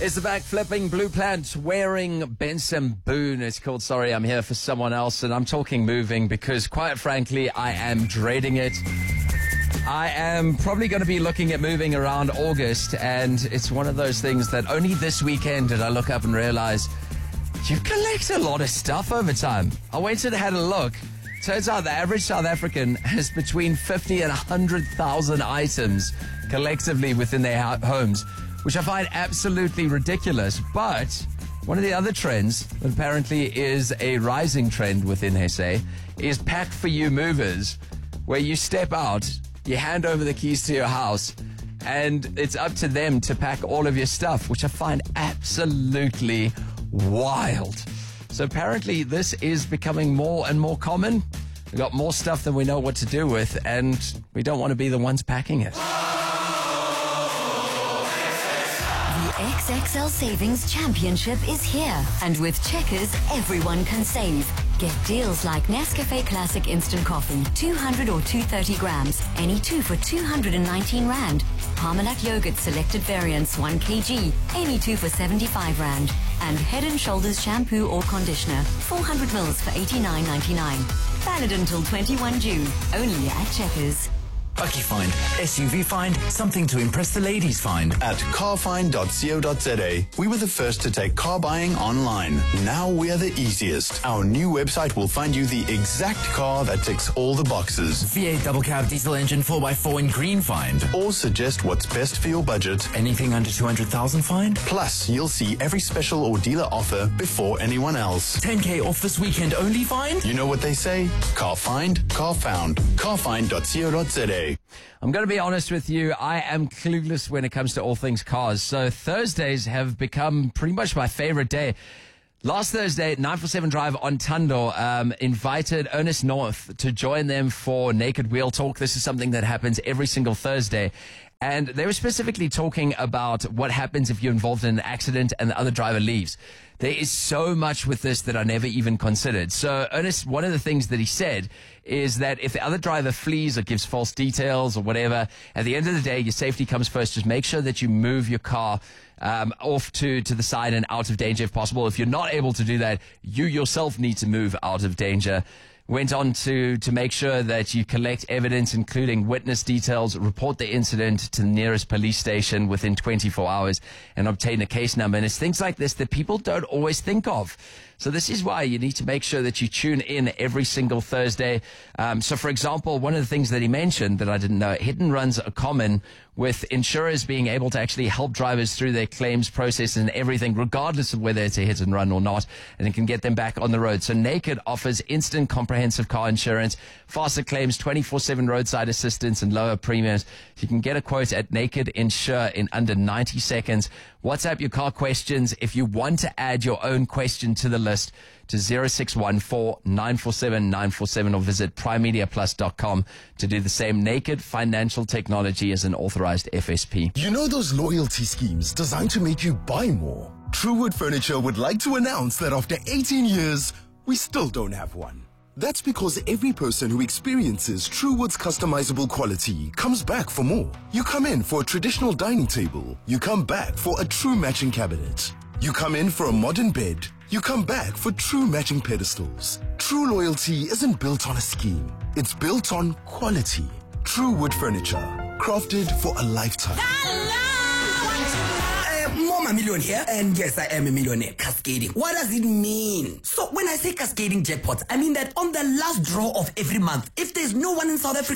Is the back-flipping blue plant wearing Benson Boone. It's called Sorry I'm Here for Someone Else, and I'm talking moving because, quite frankly, I am dreading it. I am probably going to be looking at moving around August, and it's one of those things that only this weekend did I look up and realize you collect a lot of stuff over time. I went and had a look. Turns out the average South African has between 50 and 100,000 items collectively within their homes, which I find absolutely ridiculous. But one of the other trends that apparently is a rising trend within SA is Pack For You movers, where you step out, you hand over the keys to your house, and it's up to them to pack all of your stuff, which I find absolutely wild. So apparently this is becoming more and more common. We've got more stuff than we know what to do with, and we don't want to be the ones packing it. The XXL Savings Championship is here, and with Checkers, everyone can save. Get deals like Nescafe Classic Instant Coffee, 200 or 230 grams, any two for 219 Rand. Parmalat Yogurt Selected Variants, 1 kg, any two for 75 Rand. And Head & Shoulders Shampoo or Conditioner, 400 mils for 89.99. Valid until 21 June, only at Checkers. Bucky Find, SUV Find, something to impress the ladies find. At carfind.co.za, we were the first to take car buying online. Now we're the easiest. Our new website will find you the exact car that ticks all the boxes. V8 double cab diesel engine 4x4 in green find. Or suggest what's best for your budget. Anything under 200,000 find. Plus, you'll see every special or dealer offer before anyone else. 10k off this weekend only find. You know what they say? Car find, car found. Carfind.co.za. I'm going to be honest with you, I am clueless when it comes to all things cars. So Thursdays have become pretty much my favorite day. Last Thursday, 947 Drive on Tando invited Ernest North to join them for Naked Wheel Talk. This is something that happens every single Thursday. And they were specifically talking about what happens if you're involved in an accident and the other driver leaves. There is so much with this that I never even considered. So Ernest, one of the things that he said is that if the other driver flees or gives false details or whatever, at the end of the day, your safety comes first. Just make sure that you move your car off to the side and out of danger if possible. If you're not able to do that, you yourself need to move out of danger. Went on to make sure that you collect evidence, including witness details, report the incident to the nearest police station within 24 hours, and obtain a case number. And it's things like this that people don't always think of. So this is why you need to make sure that you tune in every single Thursday. So, for example, one of the things that he mentioned that I didn't know, hit and runs are common, with insurers being able to actually help drivers through their claims process and everything, regardless of whether it's a hit and run or not, and it can get them back on the road. So Naked offers instant comprehensive car insurance, faster claims, 24/7 roadside assistance, and lower premiums. You can get a quote at Naked Insure in under 90 seconds. WhatsApp your car questions if you want to add your own question to the list to 0614 947 947 or visit primemediaplus.com to do the same. Naked Financial Technology is an authorized FSP. You know those loyalty schemes designed to make you buy more? Truewood Furniture would like to announce that after 18 years, we still don't have one. That's because every person who experiences Truewood's customizable quality comes back for more. You come in for a traditional dining table. You come back for a true matching cabinet. You come in for a modern bed. You come back for true matching pedestals. True loyalty isn't built on a scheme. It's built on quality. Truewood Furniture, crafted for a lifetime. More million here, and yes, I am a millionaire. Cascading. What does it mean? So when I say cascading jackpots, I mean that on the last draw of every month, if there's no one in South Africa